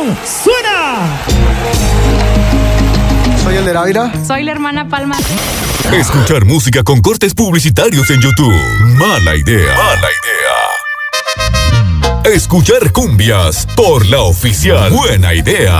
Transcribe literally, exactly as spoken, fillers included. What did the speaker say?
¡Suena! Soy el de Ávila. Soy la hermana Palma. Escuchar música con cortes publicitarios en YouTube. Mala idea. Mala idea. Escuchar cumbias por la oficial. Buena idea.